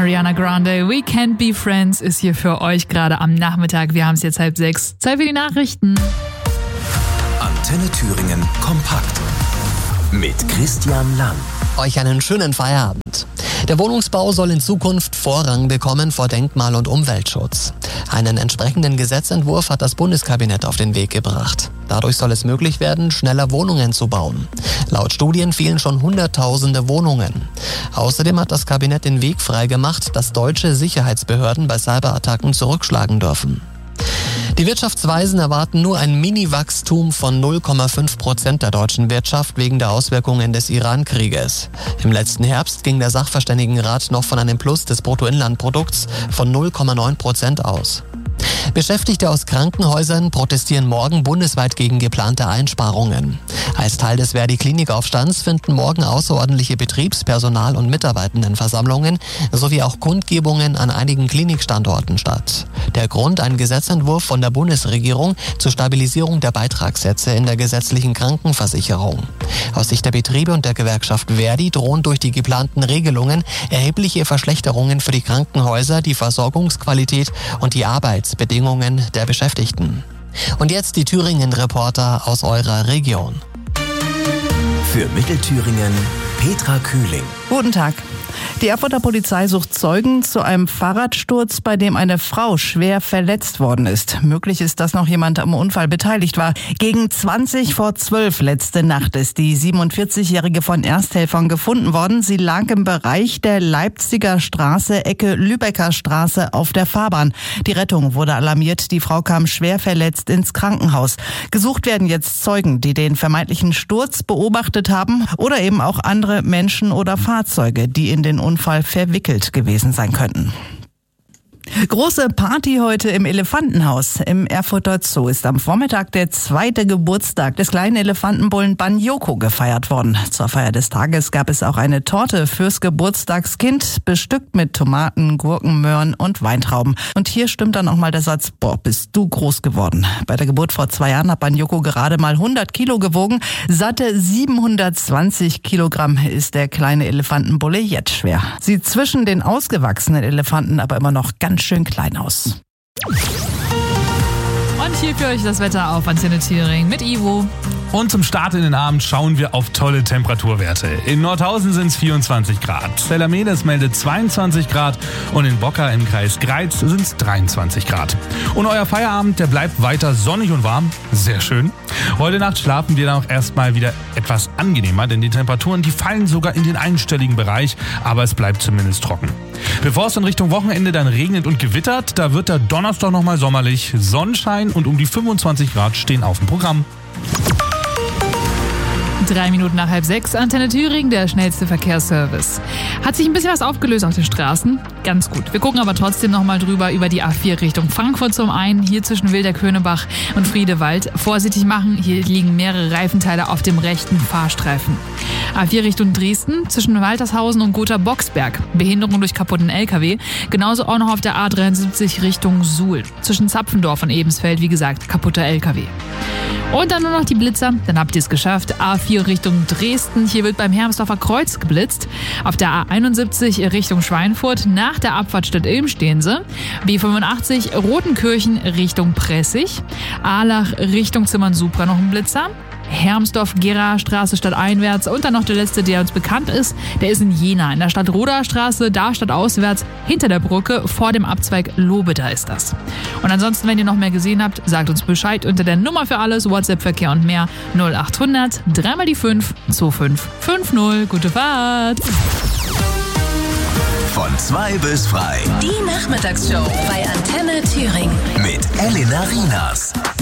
Ariana Grande. We Can't Be Friends ist hier für euch gerade am Nachmittag. Wir haben es jetzt 5:30. Zeit für die Nachrichten. Antenne Thüringen kompakt mit Christian Lang. Euch einen schönen Feierabend. Der Wohnungsbau soll in Zukunft Vorrang bekommen vor Denkmal- und Umweltschutz. Einen entsprechenden Gesetzentwurf hat das Bundeskabinett auf den Weg gebracht. Dadurch soll es möglich werden, schneller Wohnungen zu bauen. Laut Studien fehlen schon Hunderttausende Wohnungen. Außerdem hat das Kabinett den Weg freigemacht, dass deutsche Sicherheitsbehörden bei Cyberattacken zurückschlagen dürfen. Die Wirtschaftsweisen erwarten nur ein Mini-Wachstum von 0,5% der deutschen Wirtschaft wegen der Auswirkungen des Iran-Krieges. Im letzten Herbst ging der Sachverständigenrat noch von einem Plus des Bruttoinlandprodukts von 0,9% aus. Beschäftigte aus Krankenhäusern protestieren morgen bundesweit gegen geplante Einsparungen. Als Teil des Verdi-Klinikaufstands finden morgen außerordentliche Betriebs-, Personal- und Mitarbeitendenversammlungen sowie auch Kundgebungen an einigen Klinikstandorten statt. Der Grund: ein Gesetzentwurf von der Bundesregierung zur Stabilisierung der Beitragssätze in der gesetzlichen Krankenversicherung. Aus Sicht der Betriebe und der Gewerkschaft Verdi drohen durch die geplanten Regelungen erhebliche Verschlechterungen für die Krankenhäuser, die Versorgungsqualität und die Arbeitsbedingungen der Beschäftigten. Und jetzt die Thüringen-Reporter aus eurer Region. Für Mittelthüringen Petra Kühling. Guten Tag. Die Erfurter Polizei sucht Zeugen zu einem Fahrradsturz, bei dem eine Frau schwer verletzt worden ist. Möglich ist, dass noch jemand am Unfall beteiligt war. Gegen 11:20 letzte Nacht ist die 47-Jährige von Ersthelfern gefunden worden. Sie lag im Bereich der Leipziger Straße, Ecke Lübecker Straße auf der Fahrbahn. Die Rettung wurde alarmiert. Die Frau kam schwer verletzt ins Krankenhaus. Gesucht werden jetzt Zeugen, die den vermeintlichen Sturz beobachtet haben oder eben auch andere Menschen oder Fahrzeuge, die in den Unfall verwickelt gewesen sein könnten. Große Party heute im Elefantenhaus. Im Erfurter Zoo ist am Vormittag der 2. Geburtstag des kleinen Elefantenbullen Banyoko gefeiert worden. Zur Feier des Tages gab es auch eine Torte fürs Geburtstagskind, bestückt mit Tomaten, Gurken, Möhren und Weintrauben. Und hier stimmt dann auch mal der Satz: Boah, bist du groß geworden. Bei der Geburt vor 2 Jahren hat Banyoko gerade mal 100 Kilo gewogen. Satte 720 Kilogramm ist der kleine Elefantenbulle jetzt schwer. Sieht zwischen den ausgewachsenen Elefanten aber immer noch ganz schön klein aus. Und hier für euch das Wetter auf Antenne Thüringen mit Ivo. Und zum Start in den Abend schauen wir auf tolle Temperaturwerte. In Nordhausen sind es 24 Grad, Zellermedes meldet 22 Grad und in Bocker im Kreis Greiz sind es 23 Grad. Und euer Feierabend, der bleibt weiter sonnig und warm. Sehr schön. Heute Nacht schlafen wir dann auch erstmal wieder etwas angenehmer, denn die Temperaturen, die fallen sogar in den einstelligen Bereich, aber es bleibt zumindest trocken. Bevor es in Richtung Wochenende dann regnet und gewittert, da wird der Donnerstag nochmal sommerlich. Sonnenschein und um die 25 Grad stehen auf dem Programm. 3 Minuten nach 5:30, Antenne Thüringen, der schnellste Verkehrsservice. Hat sich ein bisschen was aufgelöst auf den Straßen? Ganz gut. Wir gucken aber trotzdem nochmal drüber über die A4 Richtung Frankfurt zum einen, hier zwischen Wilder-Könebach und Friedewald. Vorsichtig machen, hier liegen mehrere Reifenteile auf dem rechten Fahrstreifen. A4 Richtung Dresden, zwischen Waltershausen und Gotha-Boxberg. Behinderung durch kaputten LKW. Genauso auch noch auf der A73 Richtung Suhl. Zwischen Zapfendorf und Ebensfeld, wie gesagt, kaputter LKW. Und dann nur noch die Blitzer, dann habt ihr es geschafft. A4 Richtung Dresden, hier wird beim Hermsdorfer Kreuz geblitzt. Auf der A71 Richtung Schweinfurt, nach der Abfahrt Stadt-Ilm stehen sie. B85 Rotenkirchen Richtung Pressig. Ahlach Richtung Zimmern-Supra noch ein Blitzer. Hermsdorf-Gera-Straße stadteinwärts und dann noch der letzte, der uns bekannt ist, der ist in Jena, in der Stadt-Roda-Straße, da stadtauswärts, hinter der Brücke, vor dem Abzweig Lobeda ist das. Und ansonsten, wenn ihr noch mehr gesehen habt, sagt uns Bescheid unter der Nummer für alles, WhatsApp-Verkehr und mehr, 0800 3 die 5 2550. Gute Fahrt! Von 2 bis frei. Die Nachmittagsshow bei Antenne Thüringen. Mit Elena Rienas.